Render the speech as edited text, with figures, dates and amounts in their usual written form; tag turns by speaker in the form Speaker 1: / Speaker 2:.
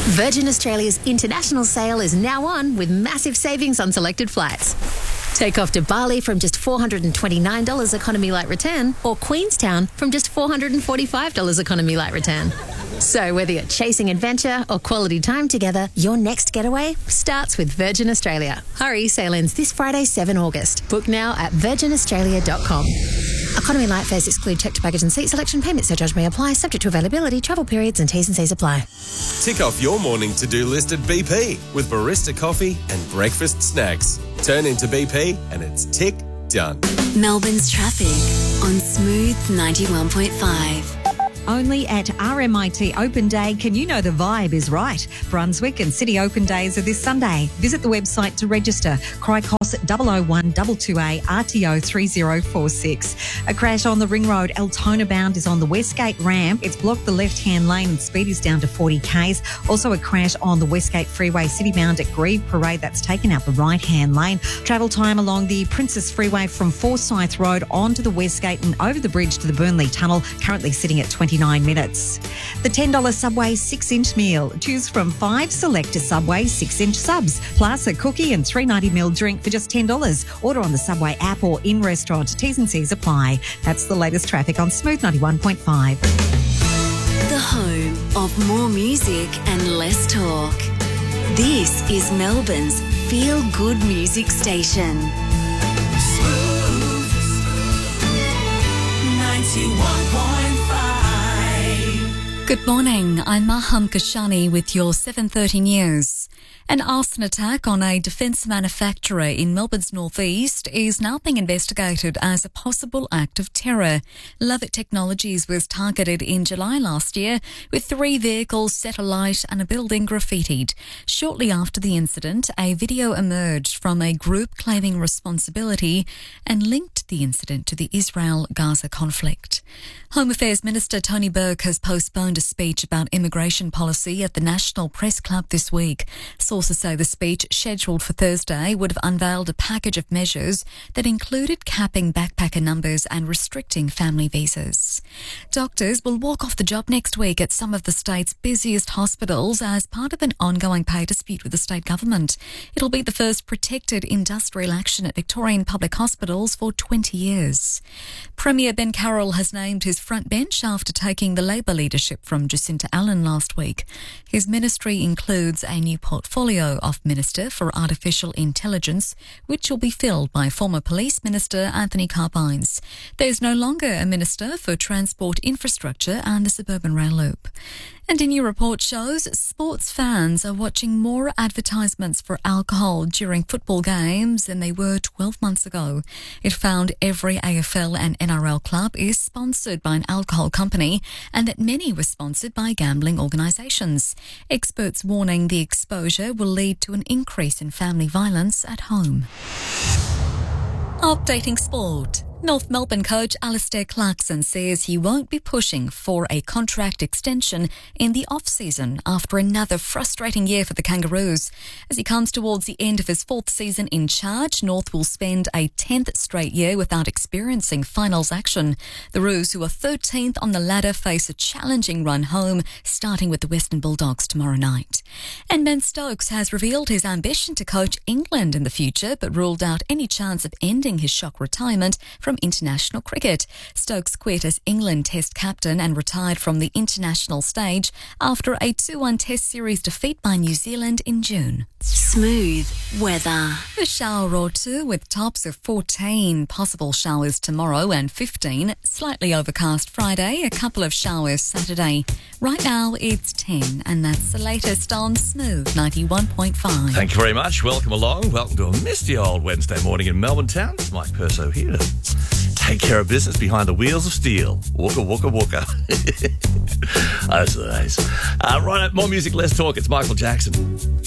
Speaker 1: Virgin Australia's international sale is now on with massive savings on selected flights. Take off to Bali from just $429 economy light return, or Queenstown from just $445 economy light return. So whether you're chasing adventure or quality time together, your next getaway starts with Virgin Australia. Hurry, sale ends this Friday, 7 August. Book now at virginaustralia.com. Economy light fares exclude checked baggage and seat selection. Payment surcharge may apply, subject to availability, travel periods and T's and C's apply.
Speaker 2: Tick off your morning to-do list at BP with barista coffee and breakfast snacks. Turn into BP and it's tick done.
Speaker 3: Melbourne's traffic on Smooth 91.5.
Speaker 4: Only at RMIT Open Day can you know the vibe is right. Brunswick and City Open Days are this Sunday. Visit the website to register. Cricos 001 22A RTO 3046. A crash on the Ring Road Altona bound is on the Westgate ramp. It's blocked the left-hand lane and speed is down to 40 k's. Also a crash on the Westgate Freeway City bound at Grieve Parade. That's taken out the right-hand lane. Travel time along the Princess Freeway from Forsyth Road onto the Westgate and over the bridge to the Burnley Tunnel, currently sitting at 29 minutes. The $10 Subway 6-inch meal. Choose from 5 select Subway 6-inch subs, plus a cookie and $3.90 drink for just $10. Order on the Subway app or in-restaurant. T's and C's apply. That's the latest traffic on Smooth 91.5.
Speaker 3: The home of more music and less talk. This is Melbourne's feel-good music station.
Speaker 5: Smooth 91.5.
Speaker 6: Good morning, I'm Maham Kashani with your 7:30 news. An arson attack on a defence manufacturer in Melbourne's northeast is now being investigated as a possible act of terror. Lovett Technologies was targeted in July last year with 3 vehicles set alight and a building graffitied. Shortly after the incident, a video emerged from a group claiming responsibility and linked the incident to the Israel-Gaza conflict. Home Affairs Minister Tony Burke has postponed a speech about immigration policy at the National Press Club this week. Sources say the speech, scheduled for Thursday, would have unveiled a package of measures that included capping backpacker numbers and restricting family visas. Doctors will walk off the job next week at some of the state's busiest hospitals as part of an ongoing pay dispute with the state government. It'll be the first protected industrial action at Victorian public hospitals for 20 years. Premier Ben Carroll has named his front bench after taking the Labor leadership from Jacinta Allen last week. His ministry includes a new portfolio of Minister for Artificial Intelligence, which will be filled by former Police Minister Anthony Carbines. There's no longer a Minister for Transport Infrastructure and the Suburban Rail Loop. And a new report shows sports fans are watching more advertisements for alcohol during football games than they were 12 months ago. It found every AFL and NRL club is sponsored by an alcohol company and that many were sponsored by gambling organisations. Experts warning the exposure will lead to an increase in family violence at home. Updating sport. North Melbourne coach Alistair Clarkson says he won't be pushing for a contract extension in the off-season after another frustrating year for the Kangaroos. As he comes towards the end of his 4th season in charge, North will spend a 10th straight year without experiencing finals action. The Roos, who are 13th on the ladder, face a challenging run home, starting with the Western Bulldogs tomorrow night. And Ben Stokes has revealed his ambition to coach England in the future, but ruled out any chance of ending his shock retirement from international cricket. Stokes quit as England Test captain and retired from the international stage after a 2-1 Test series defeat by New Zealand in June.
Speaker 3: Smooth weather.
Speaker 6: A shower or two with tops of 14 possible showers tomorrow and 15. Slightly overcast Friday, a couple of showers Saturday. Right now it's 10 and that's the latest on Smooth 91.5.
Speaker 7: Thank you very much. Welcome along. Welcome to a misty old Wednesday morning in Melbourne town. It's Mike Perso here to take care of business behind the wheels of steel. Wooka, wooka, wooka. Those are the days. Right, more music, less talk. It's Michael Jackson.